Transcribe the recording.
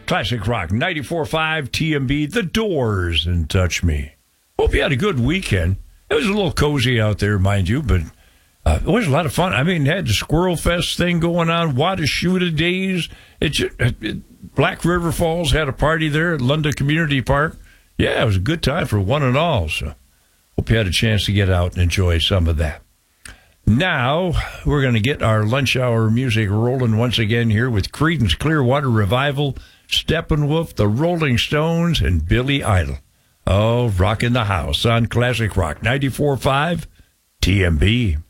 Classic Rock 94.5 TMB, The Doors, and Touch Me. Hope you had a good weekend. It was a little cozy out there, mind you, but it was a lot of fun. I mean, had the Squirrel Fest thing going on, Wadashuta Days. Black River Falls had a party there at Lunda Community Park. Yeah, it was a good time for one and all, so hope you had a chance to get out and enjoy some of that. Now, we're going to get our lunch hour music rolling once again here with Creedence Clearwater Revival, Steppenwolf, the Rolling Stones, and Billy Idol. Oh, rockin' the house on Classic Rock 94.5 TMB.